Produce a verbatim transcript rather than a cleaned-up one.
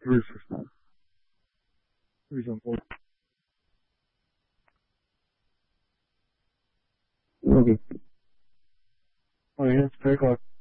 reason. Reason for. Okay. Okay, let's take out.